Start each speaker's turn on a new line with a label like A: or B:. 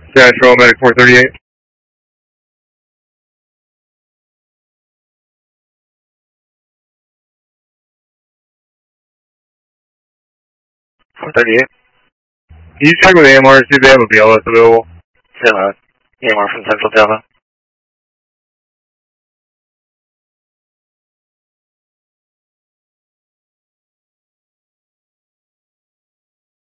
A: Central Medic 438. Can you check with AMR to see if they have a BLS available?
B: AMR from Central Java.